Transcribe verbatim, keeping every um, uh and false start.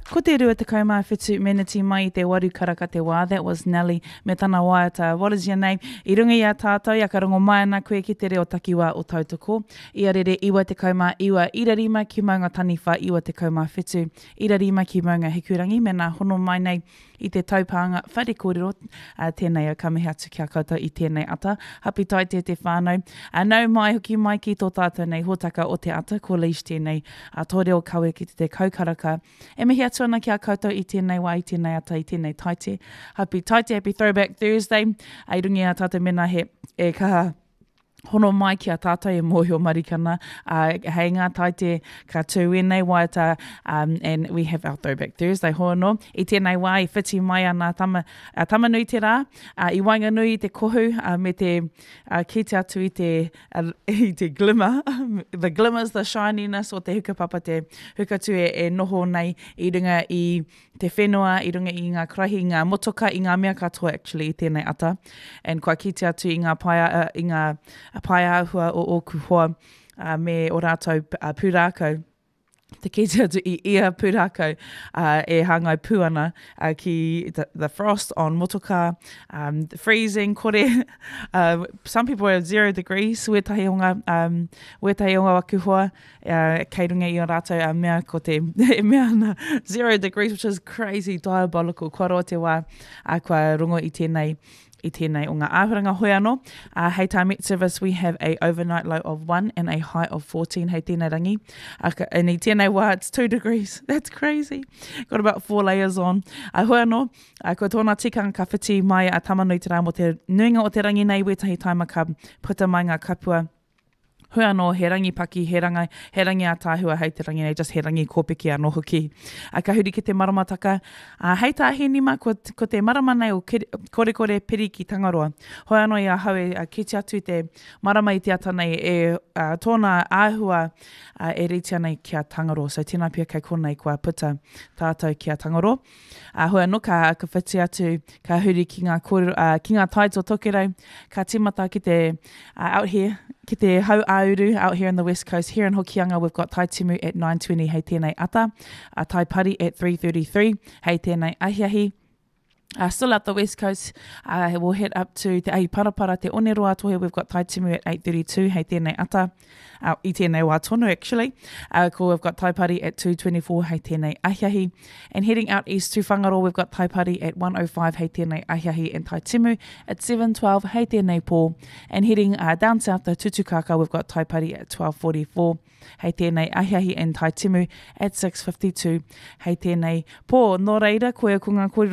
Ko te rua te kaumā whitu meneti mai I te waru karaka te wā. That was Nelly me tana waiata. What is your name? I runga I a tātou, ia ka rongo mai ana koe ki te reo takiwa o tautoko. Ia rere iwa te kaumā iwa irarima ki maunga taniwha iwa te kaumā whitu. Irarima ki maunga hikurangi me nā hono mai nei I te taupānga whare kōrero. Uh, tēnei au kamihi atu kia koutou I tēnei ata. Hapi tai te te whānau. Uh, nau mai hoki mai ki tō tātou nei hōtaka o te ata. Ko leish tēnei uh, tō reo kawe ki te te kaukaraka. E mihi atu ana kia koutou I tēnei wā, I tēnei ata, I tēnei taite. Happy taite, happy Throwback Thursday. Ai rungi a tātou mena he e kaha hono mai ki a tātou e mōhio marikana. Uh, hei ngā taite ka tūwenei waiata, um, and we have our Throwback Thursday hono. I tēnei wā, I whiti mai ana tama, uh, tamanui te rā, uh, I wainganui I te kohu, uh, me te uh, ki te atu I te, uh, I te glimmer, the glimmers, the shininess o te hukapapa, te hukatu e, e noho nei I runga I te whenua, I runga I ngā krahi, I ngā motoka, I ngā mea katoa actually I tēnei ata. And kua ki te atu I ngā paia, uh, I ngā a pai ahua o oku hoa uh, me o rātou uh, pūrākau. Te kete atu I ia pūrākau uh, e hangai pūana uh, ki the, the frost on motoka, um, the freezing, kore. Uh, some people are zero degrees, wetahi onga, um, wetahi onga waku hoa, uh, kei runga I o rātou uh, mea ko te e mea ana, zero degrees, which is crazy, diabolical. Kua roa te wā, a kua rongo I tēnei, I tēnei o ngā āhuranga hoi anō. Uh, hei tā Met Service, we have a overnight low of one and a high of fourteen. Hei tēnei rangi. Uh, and I tēnei wā, it's two degrees. That's crazy. Got about four layers on. Uh, hoi anō, uh, ko tōna tikanga ka whiti mai a tamanui te rā mo te nuinga o te rangi nei, wetahi taima ka puta mai ngā kapua. Hoi anō, he rangi paki, he, ranga, he rangi a tāhua hei te rangi nei, just he rangi kōpiki anō hoki. A ka huri ki te maramataka. A hei tā he nima, ko, ko te marama nei o kore kore piri ki Tangaroa. Hoi anō I a haue, a ki te atu te marama I te ata nei e uh, tōna āhua uh, e ritia nei kia Tangaroa. So tēnā pia kei konei kua puta tātou kia Tangaroa. Uh, hoi anō, ka, ka whiti atu, ka huri ki ngā, kore, uh, ki ngā taito tokerau, ka timata ki te uh, out here, ki te hau auru out here on the west coast. Here in Hokianga, we've got Tai Timu at nine twenty, hei tēnei ata. Uh, Tai Pari at three thirty-three, hei tēnei ahiahi. Uh, still up the west coast, uh, we'll head up to te Ahi Parapara, te Oneroa atohe. We've got Tai Timu at eight thirty-two, hei tēnei ata. Uh, I tēnei wā tonu, actually. Uh, cool, we've got Tai Pari at two twenty-four, hei tēnei ahiahi. And heading out east to Whangaroa, we've got Tai Pari at one oh five, hei tēnei ahiahi. And Tai Timu at seven twelve, hei tēnei pō. And heading uh, down south to Tutukaka, we've got Tai Pari at twelve forty-four, hei tēnei ahiahi. And Tai Timu at six fifty-two, hei tēnei pō. Nō reira, koe o kunga kōrero